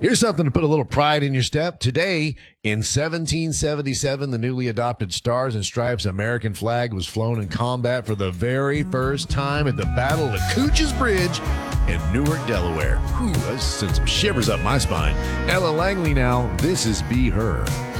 Here's something to put a little pride in your step. Today, in 1777, the newly adopted Stars and Stripes American flag was flown in combat for the very first time at the Battle of Cooch's Bridge in Newark, Delaware. Whew, that sent some shivers up my spine. Ella Langley now, this is Be Her.